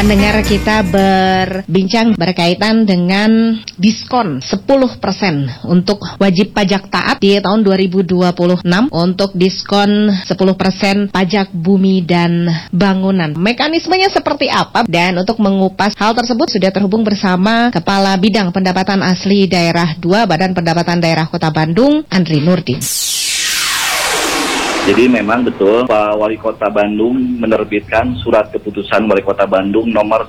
Pendengar kita berbincang berkaitan dengan diskon 10% untuk wajib pajak taat di tahun 2026 untuk diskon 10% pajak bumi dan bangunan. Mekanismenya seperti apa? Dan untuk mengupas hal tersebut sudah terhubung bersama Kepala Bidang Pendapatan Asli Daerah 2 Badan Pendapatan Daerah Kota Bandung, Andri Nurdin. Jadi memang betul Pak Wali Kota Bandung menerbitkan surat keputusan Wali Kota Bandung nomor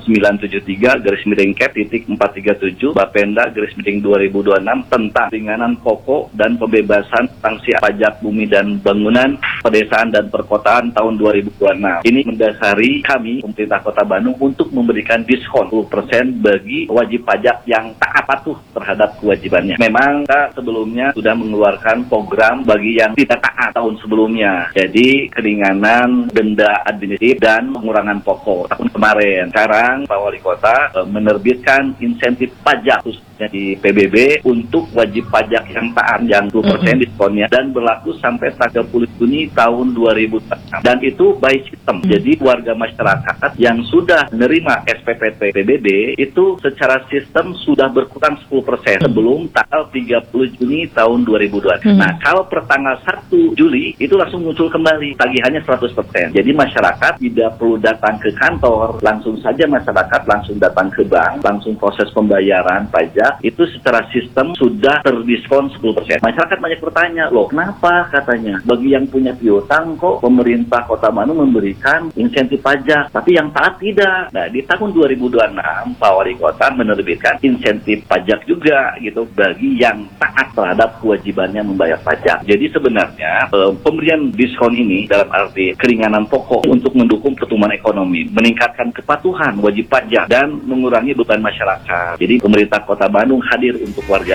973/437 Bapenda/2026 tentang ringanan pokok dan pembebasan sanksi pajak bumi dan bangunan pedesaan dan perkotaan tahun 2026. Ini mendasari kami pemerintah Kota Bandung untuk memberikan diskon 10% bagi wajib pajak yang taat patuh terhadap kewajibannya. Memang kita sebelumnya sudah mengeluarkan program bagi yang tidak taat tahun sebelumnya. Jadi keringanan denda administratif dan pengurangan pokok tahun kemarin. Sekarang Pak Wali Kota menerbitkan insentif pajak khususnya di PBB untuk wajib pajak yang taat yang 10% diskonnya dan berlaku sampai 30 Juni tahun 2026. Dan itu by system. Jadi warga masyarakat yang sudah menerima SPPT PBB itu secara sistem sudah berkurang 10% sebelum tanggal 30 Juni tahun 2026. Nah, kalau per tanggal 1 Juli itu langsung muncul kembali tagihannya 100%. Jadi masyarakat tidak perlu datang ke kantor, langsung saja masyarakat langsung datang ke bank, langsung proses pembayaran pajak itu secara sistem sudah terdiskon 10%. Masyarakat banyak bertanya, loh kenapa katanya bagi yang punya piutang kok pemerintah Kota Bandung memberikan insentif pajak, tapi yang taat tidak. Nah, di tahun 2026 Pak Wali Kota menerbitkan insentif pajak juga gitu bagi yang taat terhadap kewajibannya membayar pajak. Jadi sebenarnya pemberian diskon ini dalam arti keringanan pokok untuk mendukung pertumbuhan ekonomi, meningkatkan kepatuhan wajib pajak dan mengurangi beban masyarakat. Jadi pemerintah Kota Bandung hadir untuk warga.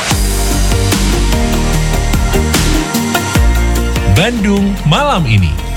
Bandung Malam Ini.